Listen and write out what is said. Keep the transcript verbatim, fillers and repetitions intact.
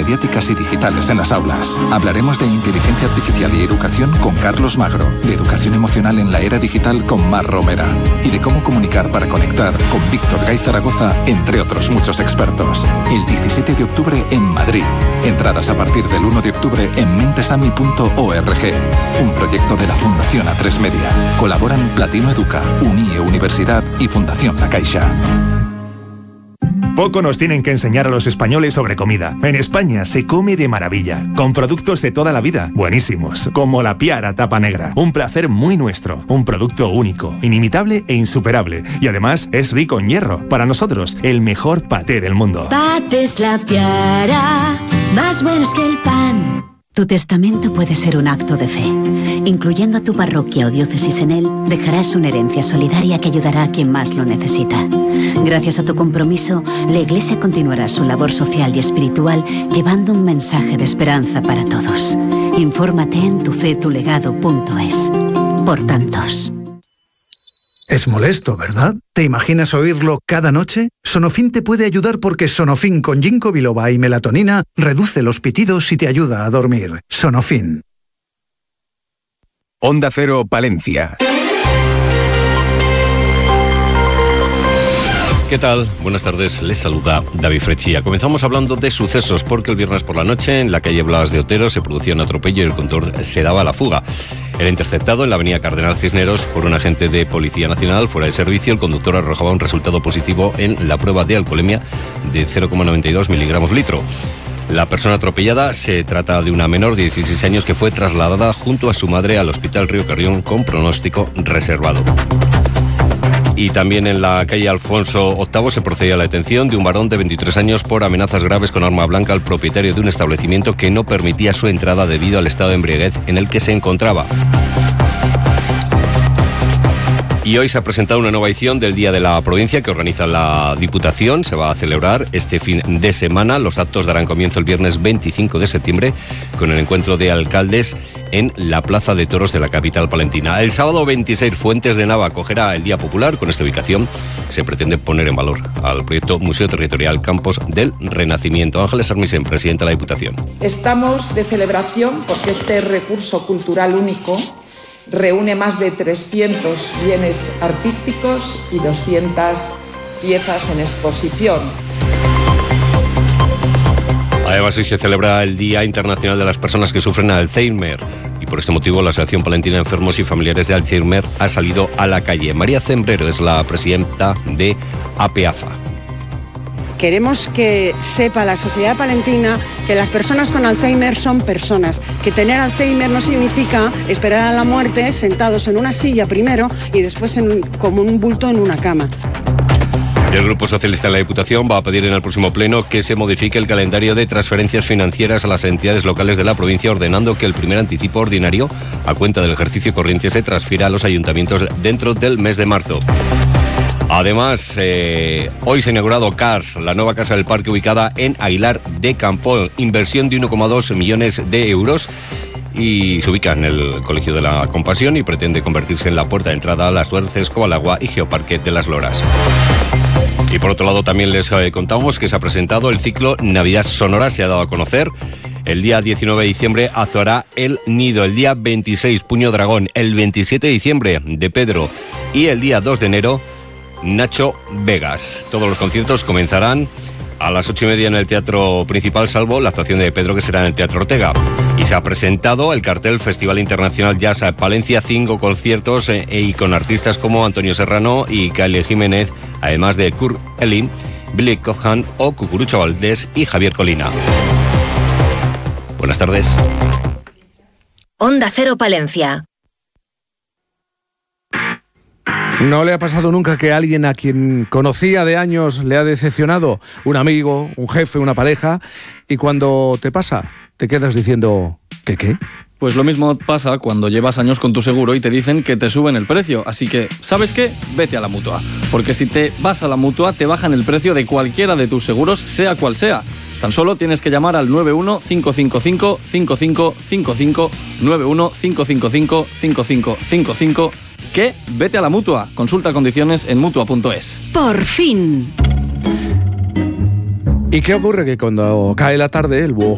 mediáticas y digitales en las aulas. Hablaremos de inteligencia artificial y educación con Carlos Magro, de educación emocional en la era digital con Mar Romera y de cómo comunicar para conectar con Víctor Gay Zaragoza, entre otros muchos expertos. El diecisiete de octubre en Madrid. Entradas a partir del uno de octubre en mentesami punto org. Un proyecto de la Fundación A tres Media. Colaboran Platino Educa, Unie Universidad y Fundación La Caixa. Poco nos tienen que enseñar a los españoles sobre comida. En España se come de maravilla, con productos de toda la vida, buenísimos, como la Piara Tapa Negra. Un placer muy nuestro, un producto único, inimitable e insuperable. Y además es rico en hierro. Para nosotros, el mejor paté del mundo. Patés La Piara, más buenos que el pan. Tu testamento puede ser un acto de fe. Incluyendo a tu parroquia o diócesis en él, dejarás una herencia solidaria que ayudará a quien más lo necesita. Gracias a tu compromiso, la Iglesia continuará su labor social y espiritual llevando un mensaje de esperanza para todos. Infórmate en tufetulegado punto es. Por tantos. Es molesto, ¿verdad? ¿Te imaginas oírlo cada noche? Sonofin te puede ayudar porque Sonofin con ginkgo biloba y melatonina reduce los pitidos y te ayuda a dormir. Sonofin. Onda Cero Palencia. ¿Qué tal? Buenas tardes, les saluda David Frechilla. Comenzamos hablando de sucesos porque el viernes por la noche en la calle Blas de Otero se producía un atropello y el conductor se daba a la fuga. Era interceptado en la avenida Cardenal Cisneros por un agente de Policía Nacional fuera de servicio. El conductor arrojaba un resultado positivo en la prueba de alcoholemia de cero coma noventa y dos miligramos litro. La persona atropellada se trata de una menor de dieciséis años que fue trasladada junto a su madre al Hospital Río Carrión con pronóstico reservado. Y también en la calle Alfonso octavo se procedió a la detención de un varón de veintitrés años por amenazas graves con arma blanca al propietario de un establecimiento que no permitía su entrada debido al estado de embriaguez en el que se encontraba. Y hoy se ha presentado una nueva edición del Día de la Provincia que organiza la Diputación. Se va a celebrar este fin de semana. Los actos darán comienzo el viernes veinticinco de septiembre con el encuentro de alcaldes en la Plaza de Toros de la capital palentina. El sábado veintiséis, Fuentes de Nava acogerá el Día Popular. Con esta ubicación se pretende poner en valor al proyecto Museo Territorial Campos del Renacimiento. Ángeles Armisen, presidenta de la Diputación. Estamos de celebración porque este recurso cultural único reúne más de trescientos bienes artísticos y doscientas piezas en exposición. Además, hoy se celebra el Día Internacional de las Personas que Sufren Alzheimer y por este motivo la Asociación Palentina de Enfermos y Familiares de Alzheimer ha salido a la calle. María Zembrero es la presidenta de APEAFA. Queremos que sepa la sociedad palentina que las personas con Alzheimer son personas, que tener Alzheimer no significa esperar a la muerte sentados en una silla primero y después en, como un bulto en una cama. El Grupo Socialista de la Diputación va a pedir en el próximo pleno que se modifique el calendario de transferencias financieras a las entidades locales de la provincia, ordenando que el primer anticipo ordinario a cuenta del ejercicio corriente se transfiera a los ayuntamientos dentro del mes de marzo. Además, eh, hoy se ha inaugurado Cars, la nueva casa del parque ubicada en Aguilar de Campo, inversión de uno coma dos millones de euros y se ubica en el Colegio de la Compasión y pretende convertirse en la puerta de entrada a las Duerces, Cobalagua y Geoparque de las Loras. Y por otro lado también les eh, contamos que se ha presentado el ciclo Navidad Sonora, se ha dado a conocer. El día diecinueve de diciembre actuará El Nido, el día veintiséis Puño Dragón, el veintisiete de diciembre de Pedro y el día dos de enero Nacho Vegas. Todos los conciertos comenzarán a las ocho y media en el Teatro Principal, salvo la actuación de Pedro que será en el Teatro Ortega. Y se ha presentado el cartel Festival Internacional Jazz Palencia, cinco conciertos eh, y con artistas como Antonio Serrano y Kylie Jiménez, además de Kurt Elling, Billy Cobham o Cucurucho Valdés y Javier Colina. Buenas tardes. Onda Cero Palencia. ¿No le ha pasado nunca que alguien a quien conocía de años le ha decepcionado? Un amigo, un jefe, una pareja, y cuando te pasa, te quedas diciendo, ¿qué qué? Pues lo mismo pasa cuando llevas años con tu seguro y te dicen que te suben el precio. Así que, ¿sabes qué? Vete a la Mutua. Porque si te vas a la Mutua, te bajan el precio de cualquiera de tus seguros, sea cual sea. Tan solo tienes que llamar al nueve uno cinco cinco cinco cinco cinco cinco cinco, nueve uno cinco cinco cinco cinco cinco cinco cinco, que vete a la Mutua. Consulta condiciones en mutua punto es. ¡Por fin! ¿Y qué ocurre? Que cuando cae la tarde, el búho